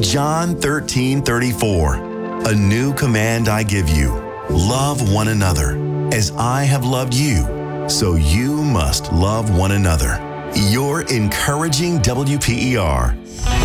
John 13:34. A new command I give you. Love one another. As I have loved you, so you must love one another. Your encouraging WPER.